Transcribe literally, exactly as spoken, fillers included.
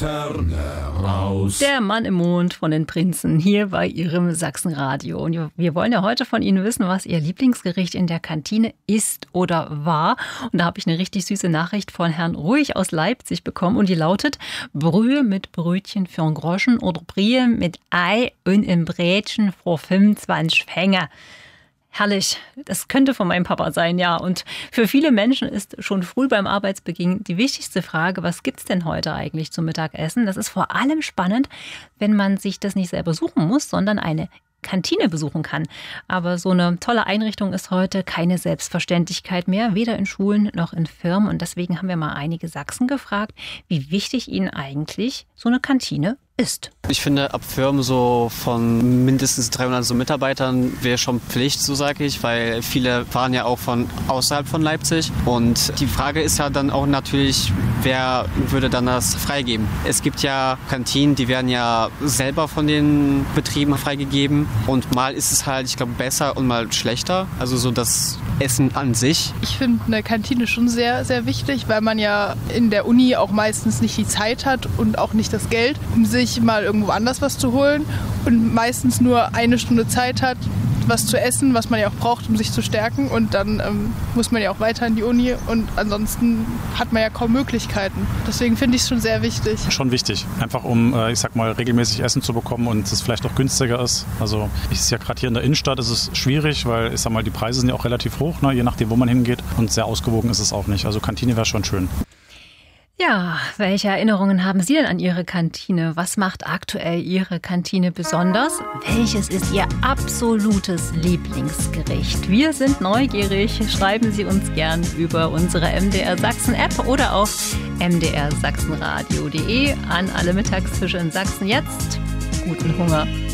Laterne raus. Der Mann im Mond von den Prinzen hier bei Ihrem Sachsenradio. Und wir wollen ja heute von Ihnen wissen, was Ihr Lieblingsgericht in der Kantine ist oder war. Und da habe ich eine richtig süße Nachricht von Herrn Ruhig aus Leipzig bekommen. Und die lautet: Brühe mit Brötchen für einen Groschen oder Brie mit Ei und ein Brätchen für fünfundzwanzig Fänge. Herrlich, das könnte von meinem Papa sein, ja. Und für viele Menschen ist schon früh beim Arbeitsbeginn die wichtigste Frage: Was gibt's denn heute eigentlich zum Mittagessen? Das ist vor allem spannend, wenn man sich das nicht selber suchen muss, sondern eine Kantine besuchen kann. Aber so eine tolle Einrichtung ist heute keine Selbstverständlichkeit mehr, weder in Schulen noch in Firmen. Und deswegen haben wir mal einige Sachsen gefragt, wie wichtig ihnen eigentlich so eine Kantine ist. Ich finde, ab Firmen so von mindestens dreihundert so Mitarbeitern wäre schon Pflicht, so sage ich, weil viele fahren ja auch von außerhalb von Leipzig. Und die Frage ist ja dann auch natürlich, wer würde dann das freigeben? Es gibt ja Kantinen, die werden ja selber von den Betrieben freigegeben. Und mal ist es halt, ich glaube, besser und mal schlechter. Also so das Essen an sich. Ich finde eine Kantine schon sehr, sehr wichtig, weil man ja in der Uni auch meistens nicht die Zeit hat und auch nicht das Geld, um sich mal irgendwo anders was zu holen und meistens nur eine Stunde Zeit hat, was zu essen, was man ja auch braucht, um sich zu stärken. Und dann ähm, muss man ja auch weiter in die Uni und ansonsten hat man ja kaum Möglichkeiten. Deswegen finde ich es schon sehr wichtig. Schon wichtig, einfach um, ich sag mal, regelmäßig Essen zu bekommen und es vielleicht auch günstiger ist. Also ich ist ja gerade hier in der Innenstadt, ist es schwierig, weil ich sag mal, die Preise sind ja auch relativ hoch, ne, je nachdem, wo man hingeht, und sehr ausgewogen ist es auch nicht. Also Kantine wäre schon schön. Ja, welche Erinnerungen haben Sie denn an Ihre Kantine? Was macht aktuell Ihre Kantine besonders? Welches ist Ihr absolutes Lieblingsgericht? Wir sind neugierig. Schreiben Sie uns gern über unsere M D R Sachsen App oder auf m d r sachsenradio punkt d e an alle Mittagstische in Sachsen. Jetzt guten Hunger.